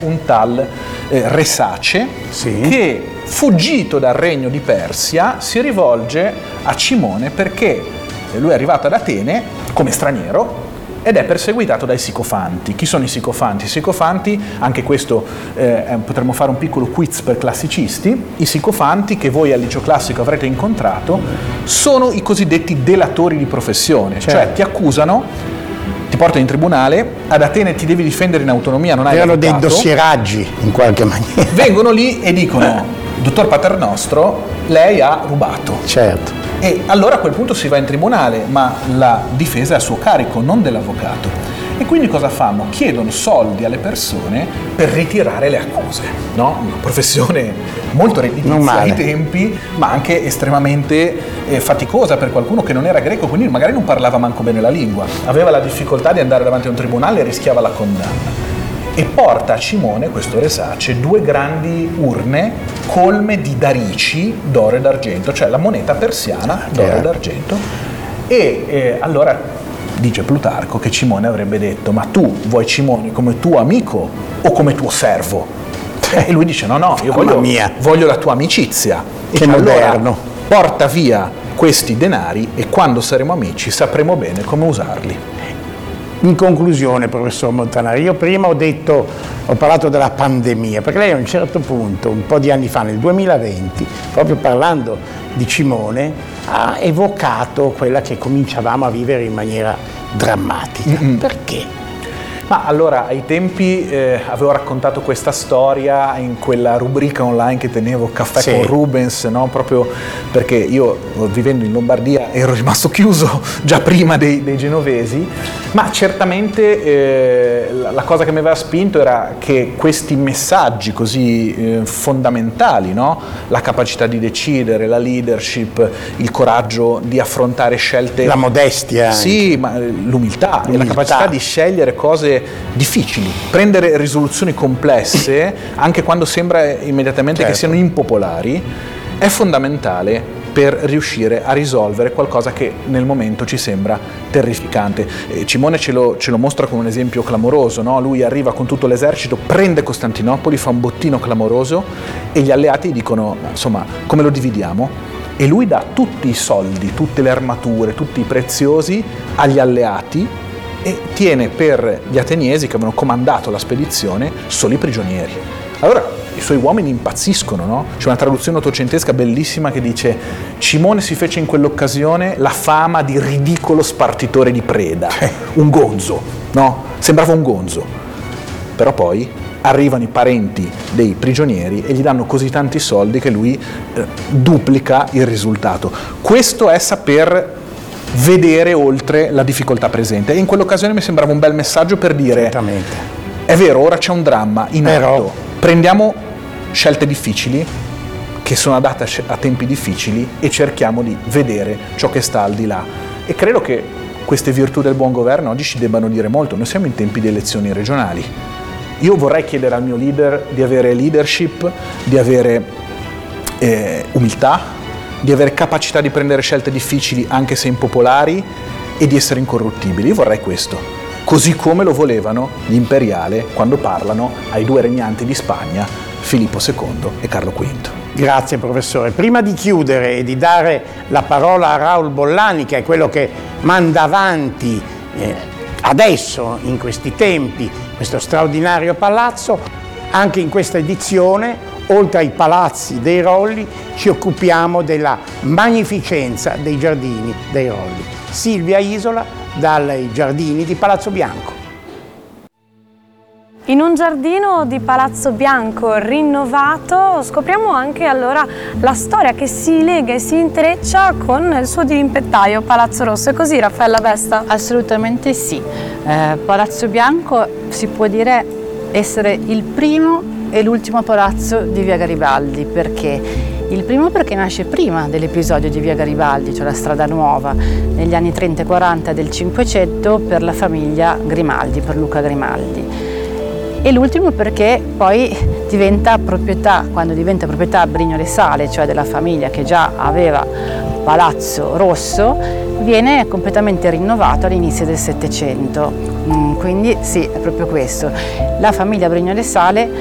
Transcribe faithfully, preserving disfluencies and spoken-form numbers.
un tal eh, Resace, sì, che fuggito dal regno di Persia si rivolge a Cimone perché lui è arrivato ad Atene come straniero ed è perseguitato dai sicofanti. Chi sono i sicofanti? I sicofanti, anche questo eh, potremmo fare un piccolo quiz per classicisti, i sicofanti che voi al liceo classico avrete incontrato sono i cosiddetti delatori di professione, certo. Cioè ti accusano, ti portano in tribunale, ad Atene ti devi difendere in autonomia, non hai erano avvocato. Dei dossieraggi in qualche maniera. Vengono lì e dicono, dottor Paternostro, lei ha rubato. Certo. E allora a quel punto si va in tribunale, ma la difesa è a suo carico, non dell'avvocato. E quindi cosa fanno? Chiedono soldi alle persone per ritirare le accuse, no? Una professione molto redditizia ai tempi, ma anche estremamente eh, faticosa per qualcuno che non era greco, quindi magari non parlava manco bene la lingua, aveva la difficoltà di andare davanti a un tribunale e rischiava la condanna. E porta a Cimone, questo Resace, due grandi urne colme di darici d'oro e d'argento, cioè la moneta persiana d'oro e d'argento. E eh, allora dice Plutarco che Cimone avrebbe detto: ma tu vuoi Cimone come tuo amico o come tuo servo? E lui dice: no, no, io voglio, voglio la tua amicizia. Che e moderno. Allora porta via questi denari e quando saremo amici sapremo bene come usarli. In conclusione, professor Montanari, io prima ho detto, ho parlato della pandemia, perché lei a un certo punto, un po' di anni fa, nel duemilaventi, proprio parlando di Cimone, ha evocato quella che cominciavamo a vivere in maniera drammatica. Mm-hmm. Perché? Ma allora, ai tempi eh, avevo raccontato questa storia in quella rubrica online che tenevo, Caffè sì. con Rubens, no? Proprio perché io, vivendo in Lombardia, ero rimasto chiuso già prima dei, dei genovesi, ma certamente eh, la, la cosa che mi aveva spinto era che questi messaggi così eh, fondamentali, no? La capacità di decidere, la leadership, il coraggio di affrontare scelte... La modestia. Sì, ma l'umiltà, l'umiltà. E la capacità di scegliere cose difficili, prendere risoluzioni complesse anche quando sembra immediatamente certo. che siano impopolari, è fondamentale per riuscire a risolvere qualcosa che nel momento ci sembra terrificante. E Cimone ce lo, ce lo mostra con un esempio clamoroso, no? Lui arriva con tutto l'esercito, prende Costantinopoli, fa un bottino clamoroso e gli alleati dicono: insomma, come lo dividiamo? E lui dà tutti i soldi, tutte le armature, tutti i preziosi agli alleati e tiene per gli ateniesi che avevano comandato la spedizione solo i prigionieri. Allora i suoi uomini impazziscono, no? C'è una traduzione ottocentesca bellissima che dice: Cimone si fece in quell'occasione la fama di ridicolo spartitore di preda, un gonzo, no? Sembrava un gonzo. Però poi arrivano i parenti dei prigionieri e gli danno così tanti soldi che lui eh, duplica il risultato. Questo è saper vedere oltre la difficoltà presente, e in quell'occasione mi sembrava un bel messaggio per dire: è vero, ora c'è un dramma in atto, prendiamo scelte difficili che sono adatte a tempi difficili e cerchiamo di vedere ciò che sta al di là. E credo che queste virtù del buon governo oggi ci debbano dire molto. Noi siamo in tempi di elezioni regionali. Io vorrei chiedere al mio leader di avere leadership, di avere eh, umiltà, di avere capacità di prendere scelte difficili anche se impopolari e di essere incorruttibili. Io vorrei questo, così come lo volevano gli imperiali quando parlano ai due regnanti di Spagna, Filippo secondo e Carlo quinto. Grazie professore. Prima di chiudere e di dare la parola a Raul Bollani, che è quello che manda avanti eh, adesso, in questi tempi, questo straordinario palazzo, anche in questa edizione, oltre ai palazzi dei Rolli, ci occupiamo della magnificenza dei giardini dei Rolli. Silvia Isola, dai giardini di Palazzo Bianco. In un giardino di Palazzo Bianco rinnovato scopriamo anche allora la storia che si lega e si intreccia con il suo dirimpettaio Palazzo Rosso. È così, Raffaella Vesta? Assolutamente sì. Eh, Palazzo Bianco si può dire essere il primo e l'ultimo palazzo di Via Garibaldi. Perché? Il primo perché nasce prima dell'episodio di Via Garibaldi, cioè la strada nuova, negli anni trenta e quaranta del Cinquecento per la famiglia Grimaldi, per Luca Grimaldi. E l'ultimo perché poi diventa proprietà, quando diventa proprietà Brignole Sale, cioè della famiglia che già aveva Palazzo Rosso, viene completamente rinnovato all'inizio del Settecento. Mm, quindi sì, è proprio questo. La famiglia Brignole Sale